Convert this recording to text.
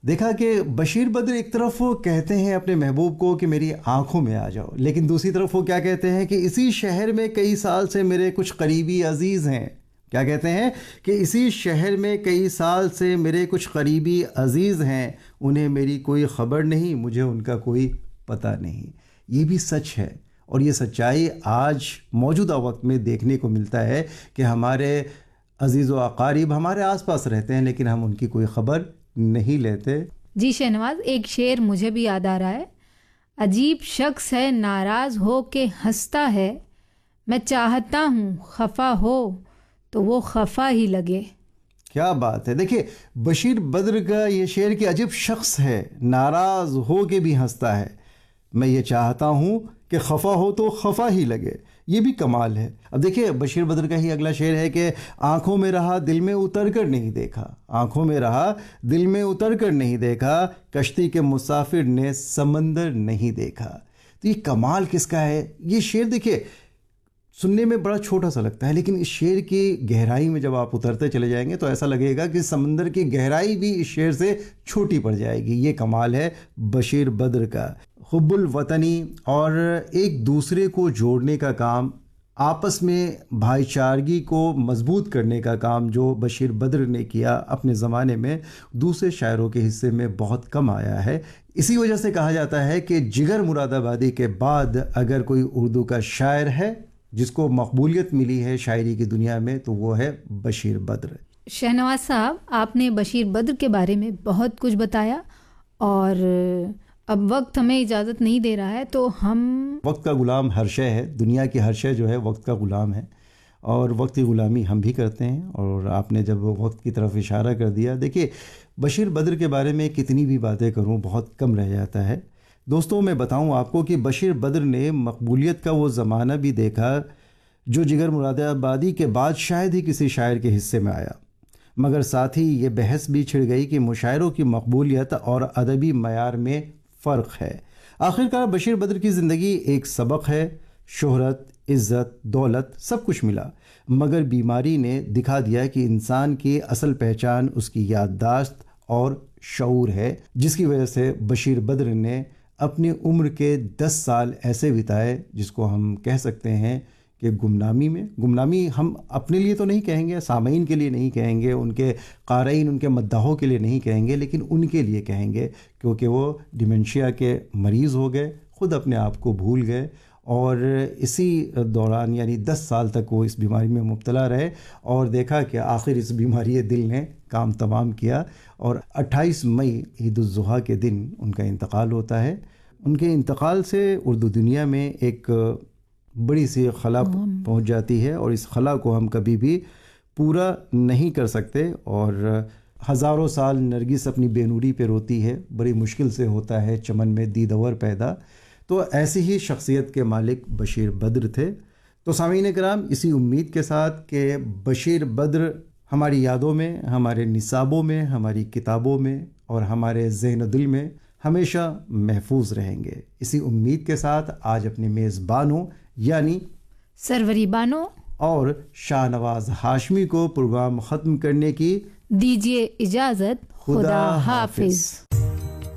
دیکھا کہ بشیر بدر ایک طرف وہ کہتے ہیں اپنے محبوب کو کہ میری آنکھوں میں آ جاؤ، لیکن دوسری طرف وہ کیا کہتے ہیں کہ اسی شہر میں کئی سال سے میرے کچھ قریبی عزیز ہیں. کیا کہتے ہیں کہ اسی شہر میں کئی سال سے میرے کچھ قریبی عزیز ہیں، انہیں میری کوئی خبر نہیں، مجھے ان کا کوئی پتہ نہیں. یہ بھی سچ ہے، اور یہ سچائی آج موجودہ وقت میں دیکھنے کو ملتا ہے کہ ہمارے عزیز و اقارب ہمارے آس پاس رہتے ہیں لیکن ہم ان کی کوئی خبر نہیں لیتے. جی شہنواز، ایک شعر مجھے بھی یاد آ رہا ہے. عجیب شخص ہے ناراض ہو کے ہنستا ہے، میں چاہتا ہوں خفا ہو تو وہ خفا ہی لگے. کیا بات ہے. دیکھیے بشیر بدر کا یہ شعر کہ عجیب شخص ہے ناراض ہو کے بھی ہنستا ہے، میں یہ چاہتا ہوں کہ خفا ہو تو خفا ہی لگے. یہ بھی کمال ہے. اب دیکھیے بشیر بدر کا ہی اگلا شعر ہے کہ آنکھوں میں رہا دل میں اتر کر نہیں دیکھا، آنکھوں میں رہا دل میں اتر کر نہیں دیکھا، کشتی کے مسافر نے سمندر نہیں دیکھا. تو یہ کمال کس کا ہے؟ یہ شعر دیکھیے سننے میں بڑا چھوٹا سا لگتا ہے، لیکن اس شعر کی گہرائی میں جب آپ اترتے چلے جائیں گے تو ایسا لگے گا کہ سمندر کی گہرائی بھی اس شعر سے چھوٹی پڑ جائے گی. یہ کمال ہے بشیر بدر کا. حب الوطنی اور ایک دوسرے کو جوڑنے کا کام، آپس میں بھائی چارگی کو مضبوط کرنے کا کام جو بشیر بدر نے کیا اپنے زمانے میں، دوسرے شاعروں کے حصے میں بہت کم آیا ہے. اسی وجہ سے کہا جاتا ہے کہ جگر مراد آبادی کے بعد اگر کوئی اردو کا شاعر ہے جس کو مقبولیت ملی ہے شاعری کی دنیا میں تو وہ ہے بشیر بدر. شہنواز صاحب، آپ نے بشیر بدر کے بارے میں بہت کچھ بتایا، اور اب وقت ہمیں اجازت نہیں دے رہا ہے تو ہم وقت کا غلام ہر شے ہے، دنیا کی ہر شے جو ہے وقت کا غلام ہے، اور وقت کی غلامی ہم بھی کرتے ہیں. اور آپ نے جب وقت کی طرف اشارہ کر دیا، دیکھیے بشیر بدر کے بارے میں کتنی بھی باتیں کروں بہت کم رہ جاتا ہے. دوستوں میں بتاؤں آپ کو کہ بشیر بدر نے مقبولیت کا وہ زمانہ بھی دیکھا جو جگر مراد آبادی کے بعد شاید ہی کسی شاعر کے حصے میں آیا، مگر ساتھ ہی یہ بحث بھی چھڑ گئی کہ مشاعروں کی مقبولیت اور ادبی معیار میں فرق ہے. آخرکار بشیر بدر کی زندگی ایک سبق ہے. شہرت، عزت، دولت سب کچھ ملا، مگر بیماری نے دکھا دیا کہ انسان کی اصل پہچان اس کی یادداشت اور شعور ہے، جس کی وجہ سے بشیر بدر نے اپنی عمر کے 10 سال ایسے بتائے جس کو ہم کہہ سکتے ہیں کہ گمنامی ہم اپنے لیے تو نہیں کہیں گے، سامعین کے لیے نہیں کہیں گے، ان کے قارئین، ان کے مداحوں کے لیے نہیں کہیں گے، لیکن ان کے لیے کہیں گے، کیونکہ وہ ڈیمنشیا کے مریض ہو گئے، خود اپنے آپ کو بھول گئے، اور اسی دوران یعنی 10 سال تک وہ اس بیماری میں مبتلا رہے، اور دیکھا کہ آخر اس بیماری دل نے کام تمام کیا، اور 28 مئی عید الضحیٰ کے دن ان کا انتقال ہوتا ہے. ان کے انتقال سے اردو دنیا میں ایک بڑی سی خلا پہنچ جاتی ہے، اور اس خلا کو ہم کبھی بھی پورا نہیں کر سکتے. اور ہزاروں سال نرگس اپنی بے نوری پہ روتی ہے، بڑی مشکل سے ہوتا ہے چمن میں دیدور پیدا. تو ایسی ہی شخصیت کے مالک بشیر بدر تھے. تو سامعین کرام، اسی امید کے ساتھ کہ بشیر بدر ہماری یادوں میں، ہمارے نصابوں میں، ہماری کتابوں میں اور ہمارے ذہن و دل میں ہمیشہ محفوظ رہیں گے، اسی امید کے ساتھ آج اپنے میزبانوں یعنی سروری بانو اور شاہ نواز ہاشمی کو پروگرام ختم کرنے کی دیجیے اجازت. خدا حافظ.